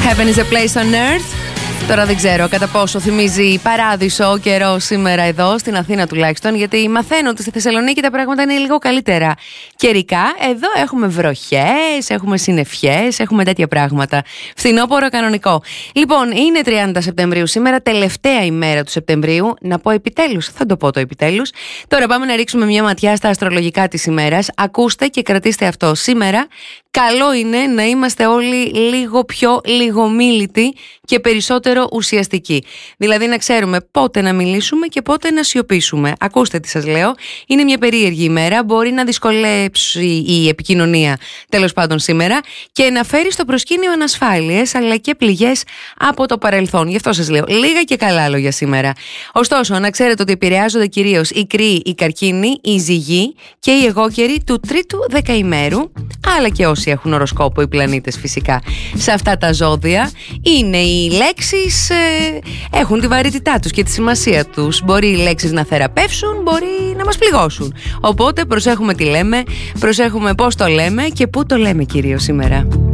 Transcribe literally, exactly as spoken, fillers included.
Heaven is a place on earth. Τώρα δεν ξέρω κατά πόσο θυμίζει παράδεισο ο καιρός σήμερα εδώ, στην Αθήνα τουλάχιστον, γιατί μαθαίνω ότι στη Θεσσαλονίκη τα πράγματα είναι λίγο καλύτερα καιρικά. Εδώ έχουμε βροχές, έχουμε συννεφιές, έχουμε τέτοια πράγματα. Φθινόπωρο κανονικό. Λοιπόν, είναι τριάντα Σεπτεμβρίου σήμερα, τελευταία ημέρα του Σεπτεμβρίου. Να πω επιτέλους, θα το πω το επιτέλους. Τώρα πάμε να ρίξουμε μια ματιά στα αστρολογικά της ημέρας. Ακούστε και κρατήστε αυτό. Σήμερα καλό είναι να είμαστε όλοι λίγο πιο λιγομίλητοι και περισσότερο ουσιαστικοί. Δηλαδή να ξέρουμε πότε να μιλήσουμε και πότε να σιωπήσουμε. Ακούστε τι σας λέω. Είναι μια περίεργη ημέρα. Μπορεί να δυσκολέψει η επικοινωνία τέλος πάντων σήμερα και να φέρει στο προσκήνιο ανασφάλειες αλλά και πληγές από το παρελθόν. Γι' αυτό σας λέω λίγα και καλά λόγια σήμερα. Ωστόσο, να ξέρετε ότι επηρεάζονται κυρίως οι Κρύοι, οι Καρκίνοι, οι Ζυγοί και οι Αιγόκεροι του τρίτου δεκαημέρου, αλλά και όσοι έχουν οροσκόπο οι πλανήτες φυσικά. Σε αυτά τα ζώδια είναι οι λέξεις, ε, έχουν τη βαρύτητά τους και τη σημασία τους. Μπορεί οι λέξεις να θεραπεύσουν, μπορεί να μας πληγώσουν. Οπότε προσέχουμε τι λέμε, προσέχουμε πώς το λέμε και πού το λέμε κυρίως σήμερα.